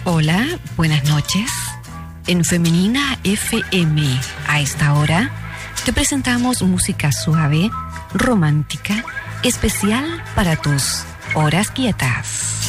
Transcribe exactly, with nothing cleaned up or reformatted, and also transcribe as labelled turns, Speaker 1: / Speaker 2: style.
Speaker 1: Hola, buenas noches. En Femenina F M, a esta hora, te presentamos música suave, romántica, especial para tus horas quietas.